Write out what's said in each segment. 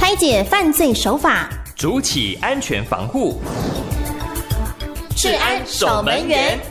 拆解犯罪手法， 筑起安全防护。 治安守门员。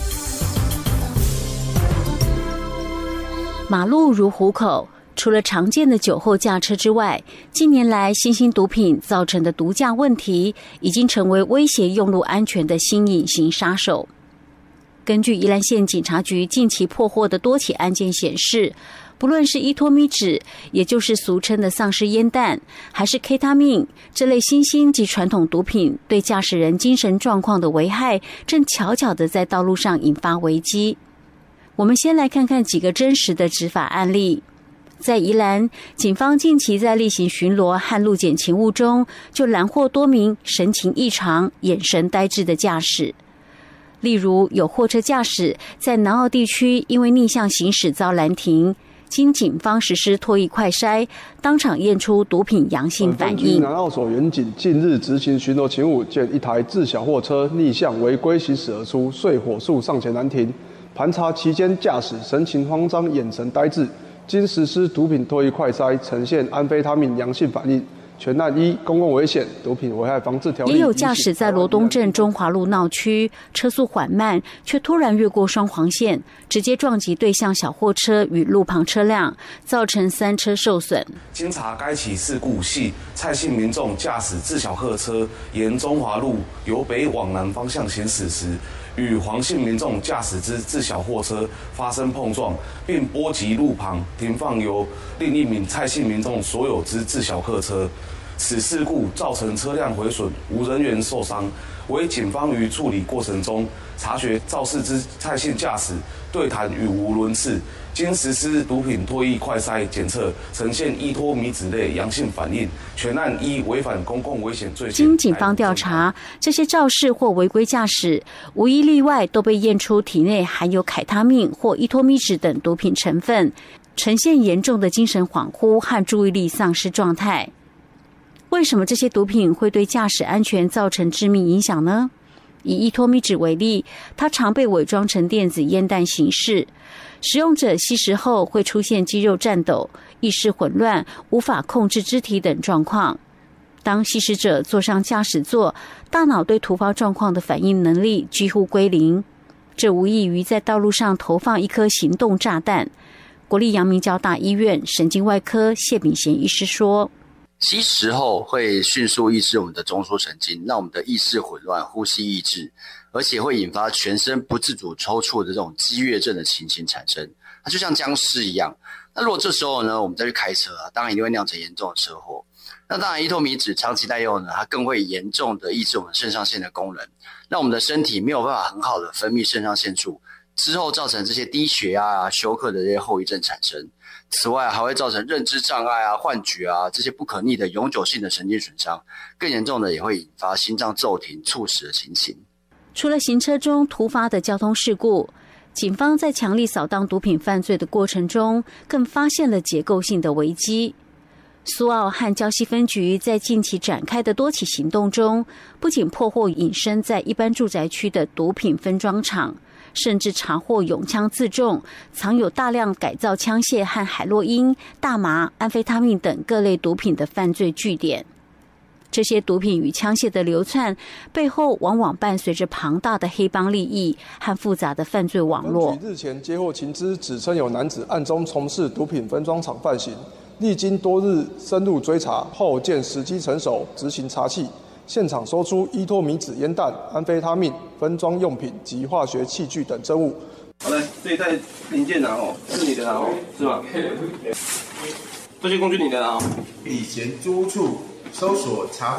马路如虎口，除了常见的酒后驾车之外，近年来新兴毒品造成的毒驾问题，已经成为威胁用路安全的新隐形杀手。根据宜兰县警察局近期破获的多起案件显示，不论是依托咪酯，也就是俗称的丧尸烟弹，还是 K 他命这类新兴及传统毒品，对驾驶人精神状况的危害，正悄悄地在道路上引发危机。我们先来看看几个真实的执法案例。在宜兰，警方近期在例行巡逻和路检勤务中，就拦获多名神情异常、眼神呆滞的驾驶。例如，有货车驾驶在南澳地区因为逆向行驶遭拦停，经警方实施唾液快筛，当场验出毒品阳性反应。 南澳所员警近日执行巡逻勤务，见一台自小货车逆向违规行驶而出，遂火速上前拦停。盘查期间，驾驶神情慌张、眼神呆滞，经实施毒品唾液快筛，呈现安非他命阳性反应。全案依《公共危险、毒品危害防治条例》。也有驾驶在罗东镇中华路闹区，车速缓慢，却突然越过双黄线，直接撞击对向小货车与路旁车辆，造成3车受损。 经查，该起事故系蔡姓民众驾驶自小客车沿中华路由北往南方向行驶时，与黄姓民众驾驶之自小货车发生碰撞，并波及路旁停放由另一名蔡姓民众所有之自小客车。此事故造成车辆毁损，无人员受伤。为警方于处理过程中察觉肇事之蔡姓驾驶对谈语无伦次，经实施毒品唾液快筛检测，呈现依托咪酯类阳性反应，全案依违反公共危险罪。 经警方调查，这些肇事或违规驾驶无一例外都被验出体内含有凯他命或依托咪酯等毒品成分，呈现严重的精神恍惚和注意力丧失状态。为什么这些毒品会对驾驶安全造成致命影响呢？以依托咪酯为例，它常被伪装成电子烟弹形式，使用者吸食后会出现肌肉颤抖、意识混乱、无法控制肢体等状况。当吸食者坐上驾驶座，大脑对突发状况的反应能力几乎归零，这无异于在道路上投放一颗行动炸弹。国立阳明交大医院神经外科谢炳贤医师说， 吸食后会迅速抑制我们的中枢神经，让我们的意识混乱、呼吸抑制，而且会引发全身不自主抽搐的这种激越症的情形产生。它就像僵尸一样。那如果这时候呢，我们再去开车当然一定会酿成严重的车祸。那当然，依托咪酯长期带用呢，它更会严重的抑制我们肾上腺的功能，让我们的身体没有办法很好的分泌肾上腺素，之后造成这些低血压休克的这些后遗症产生。此外，还会造成认知障碍幻觉这些不可逆的永久性的神经损伤，更严重的也会引发心脏骤停、猝死的情形。 除了行车中突发的交通事故，警方在强力扫荡毒品犯罪的过程中，更发现了结构性的危机。苏澳和礁溪分局在近期展开的多起行动中，不仅破获隐身在一般住宅区的毒品分装厂，甚至查获拥枪自重、藏有大量改造枪械和海洛因、大麻、安非他命等各类毒品的犯罪据点。这些毒品与枪械的流窜背后，往往伴随着庞大的黑帮利益和复杂的犯罪网络。 日前接获情资，指称有男子暗中从事毒品分装厂犯行，历经多日深入追查后，见时机成熟，执行查缉。现场搜出依托咪酯烟弹、安非他命、分装用品及化学器具等证物。 好嘞，这一袋零件拿是你的拿是吧？这些工具你的拿。 以前租处搜索查获